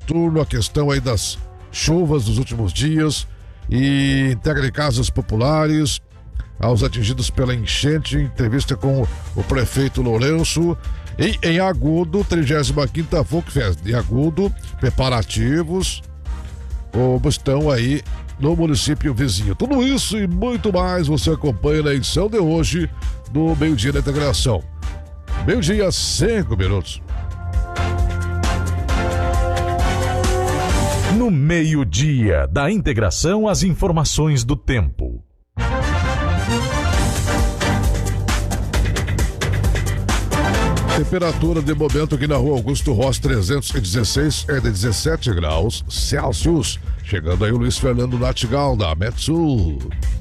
turno, a questão aí das chuvas dos últimos dias e integra casas populares aos atingidos pela enchente. Entrevista com o prefeito Lourenço. E em Agudo, 35ª Folkfest em Agudo, preparativos como estão aí no município vizinho. Tudo isso e muito mais você acompanha na edição de hoje do Meio-Dia da Integração. Meio-dia, 5 minutos. No Meio-Dia da Integração, as informações do tempo. Temperatura de momento aqui na rua Augusto Ross 316 é de 17 graus Celsius. Chegando aí o Luiz Fernando Natigal da Metsul.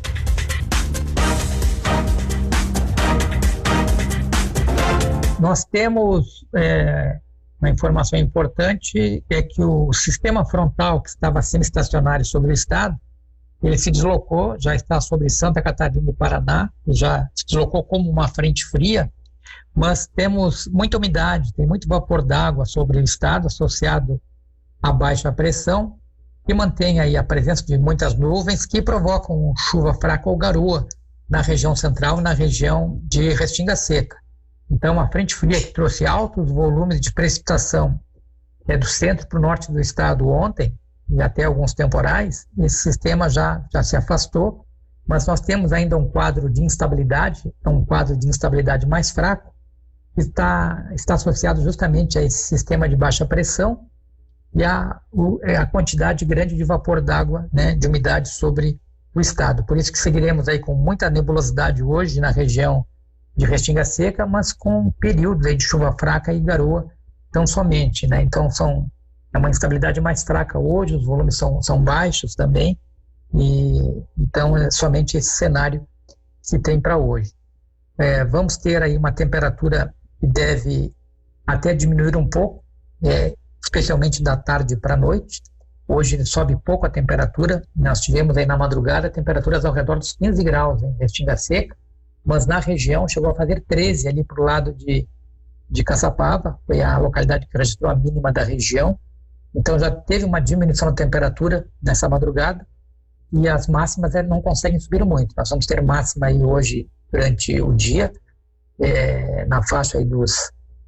Nós temos uma informação importante, é que o sistema frontal que estava sendo estacionário sobre o estado, ele se deslocou, já está sobre Santa Catarina e Paraná, já se deslocou como uma frente fria, mas temos muita umidade, tem muito vapor d'água sobre o estado associado à baixa pressão, que mantém aí a presença de muitas nuvens que provocam chuva fraca ou garoa na região central e na região de Restinga Seca. Então, a frente fria que trouxe altos volumes de precipitação do centro para o norte do estado ontem, e até alguns temporais, esse sistema já se afastou, mas nós temos ainda um quadro de instabilidade, um quadro de instabilidade mais fraco, que está associado justamente a esse sistema de baixa pressão e a quantidade grande de vapor d'água, né, de umidade sobre o estado. Por isso que seguiremos aí com muita nebulosidade hoje na região de Restinga Seca, mas com períodos aí de chuva fraca e garoa tão somente, né? Então é uma instabilidade mais fraca hoje, os volumes são baixos também, e então é somente esse cenário que tem para hoje. Vamos ter aí uma temperatura que deve até diminuir um pouco, especialmente da tarde para a noite. Hoje sobe pouco a temperatura, nós tivemos aí na madrugada temperaturas ao redor dos 15 graus em Restinga Seca, mas na região chegou a fazer 13 ali para o lado de Caçapava, foi a localidade que registrou a mínima da região. Então já teve uma diminuição da temperatura nessa madrugada e as máximas não conseguem subir muito. Nós vamos ter máxima aí hoje durante o dia, na faixa aí dos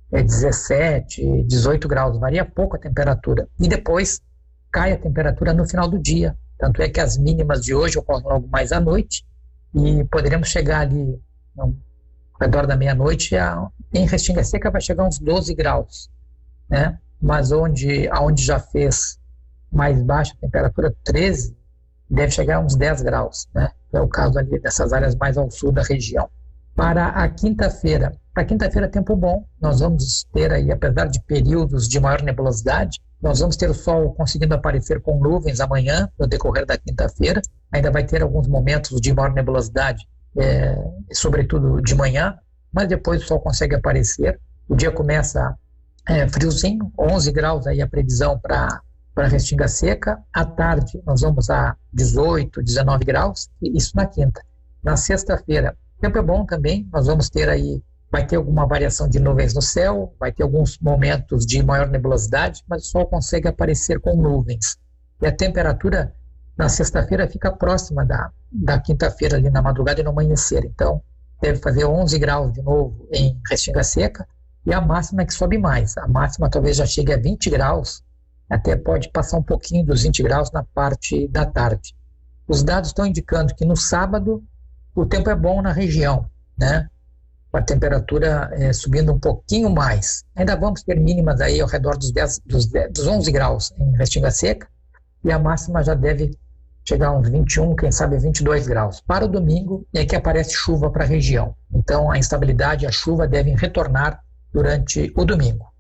17, 18 graus, varia pouco a temperatura. E depois cai a temperatura no final do dia. Tanto é que as mínimas de hoje ocorrem logo mais à noite e poderemos chegar ali ao redor da meia-noite. Em Restinga Seca vai chegar uns 12 graus, né? Mas aonde já fez mais baixa temperatura, 13, deve chegar a uns 10 graus, né? É o caso ali dessas áreas mais ao sul da região. Para a quinta-feira, tempo bom, nós vamos ter aí, apesar de períodos de maior nebulosidade, nós vamos ter o sol conseguindo aparecer com nuvens amanhã, no decorrer da quinta-feira. Ainda vai ter alguns momentos de maior nebulosidade, sobretudo de manhã, mas depois o sol consegue aparecer. O dia começa friozinho, 11 graus aí a previsão para Restinga Seca. À tarde nós vamos a 18, 19 graus, isso na quinta. Na sexta-feira, o tempo é bom também, nós vamos ter aí, vai ter alguma variação de nuvens no céu, vai ter alguns momentos de maior nebulosidade, mas o sol consegue aparecer com nuvens. E a temperatura na sexta-feira fica próxima da quinta-feira, ali na madrugada e no amanhecer. Então, deve fazer 11 graus de novo em Restinga Seca, e a máxima é que sobe mais. A máxima talvez já chegue a 20 graus, até pode passar um pouquinho dos 20 graus na parte da tarde. Os dados estão indicando que no sábado o tempo é bom na região, né? Com a temperatura subindo um pouquinho mais. Ainda vamos ter mínimas aí ao redor dos 11 graus em Restinga Seca, e a máxima já deve chegar a uns 21, quem sabe 22 graus. Para o domingo é que aparece chuva para a região. Então a instabilidade e a chuva devem retornar durante o domingo.